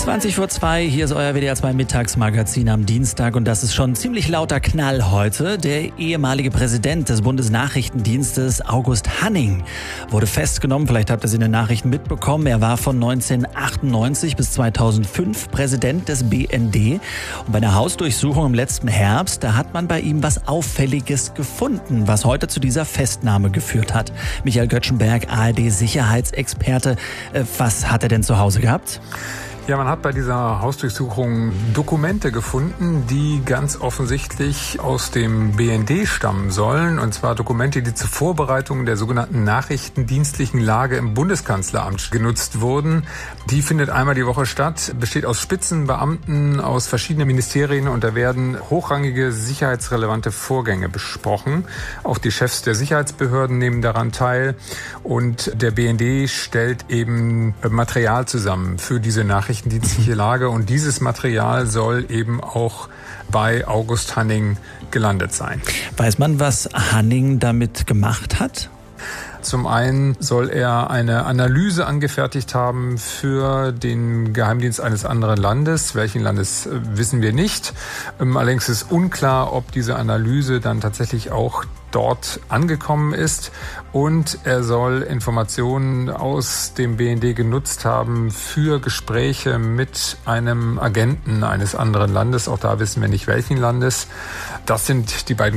20:02, hier ist euer WDR 2 Mittagsmagazin am Dienstag und das ist schon ziemlich lauter Knall heute. Der ehemalige Präsident des Bundesnachrichtendienstes, August Hanning, wurde festgenommen. Vielleicht habt ihr es in den Nachrichten mitbekommen. Er war von 1998 bis 2005 Präsident des BND. Und bei einer Hausdurchsuchung im letzten Herbst, da hat man bei ihm was Auffälliges gefunden, was heute zu dieser Festnahme geführt hat. Michael Göttschenberg, ARD-Sicherheitsexperte. Was hat er denn zu Hause gehabt? Ja, man hat bei dieser Hausdurchsuchung Dokumente gefunden, die ganz offensichtlich aus dem BND stammen sollen. Und zwar Dokumente, die zur Vorbereitung der sogenannten nachrichtendienstlichen Lage im Bundeskanzleramt genutzt wurden. Die findet einmal die Woche statt, besteht aus Spitzenbeamten aus verschiedenen Ministerien und da werden hochrangige sicherheitsrelevante Vorgänge besprochen. Auch die Chefs der Sicherheitsbehörden nehmen daran teil. Und der BND stellt eben Material zusammen für diese nachrichtendienstliche Lage und dieses Material soll eben auch bei August Hanning gelandet sein. Weiß man, was Hanning damit gemacht hat? Zum einen soll er eine Analyse angefertigt haben für den Geheimdienst eines anderen Landes. Welchen Landes wissen wir nicht. Allerdings ist unklar, ob diese Analyse dann tatsächlich auch dort angekommen ist. Und er soll Informationen aus dem BND genutzt haben für Gespräche mit einem Agenten eines anderen Landes. Auch da wissen wir nicht, welchen Landes. Das sind die beiden